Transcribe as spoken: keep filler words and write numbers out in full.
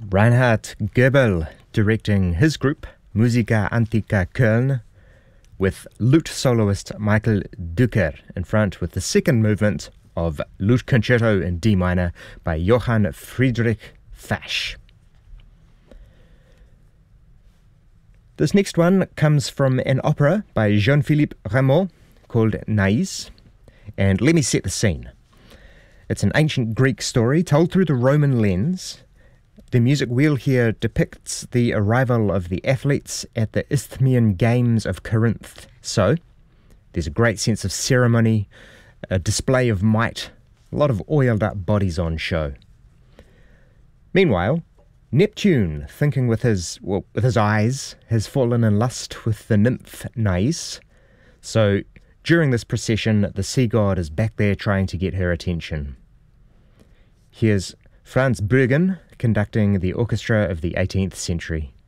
Reinhard Goebel directing his group, Musica Antica Köln, with lute soloist Michael Duker in front with the second movement of Lute Concerto in D minor by Johann Friedrich Fasch. This next one comes from an opera by Jean-Philippe Rameau called Nais, and let me set the scene. It's an ancient Greek story told through the Roman lens. The music we'll hear depicts the arrival of the athletes at the Isthmian Games of Corinth. So, there's a great sense of ceremony, a display of might, a lot of oiled up bodies on show. Meanwhile, Neptune, thinking with his well, with his eyes, has fallen in lust with the nymph Nais. So, during this procession, the sea god is back there trying to get her attention. Here's Franz Bruggen conducting the orchestra of the eighteenth century.